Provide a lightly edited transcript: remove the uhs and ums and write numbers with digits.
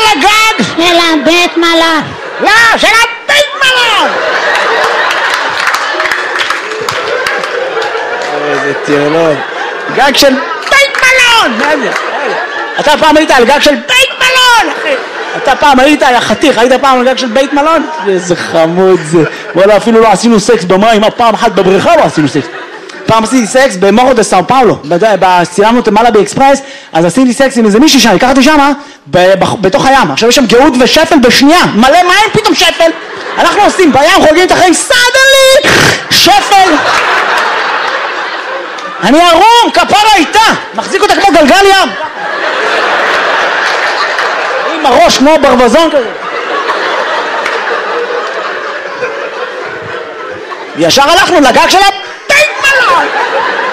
הגג של הבית מלון. לא, של הבית מלון. איזה טיולון. גג של בית מלון. אתה פעם היית על גג של בית מלון, אחי. אתה פעם היית, יא חתיך, היית פעם על גג של בית מלון? איזה חמוד זה. וואלה, אפילו לא עשינו סקס במים, פעם אחת בבריכה לא עשינו סקס. פעם עשיתי סקס במורו דה סאו פאולו, צילמנו את המעלה באקספרס, אז עשיתי סקס עם איזה מישהי שם, לקחתי שמה, בתוך הים. עכשיו יש שם גאות ושפל בשנייה, מלא מים, פתאום שפל. אנחנו עושים בים, חוגגים את החיים, סדלי, שפל. אני ערום, כפרה איתה, מחזיק אותה כמו גלגל ים. עם הראש כמו ברווזון כזה. ישר הלכנו לגג שלה,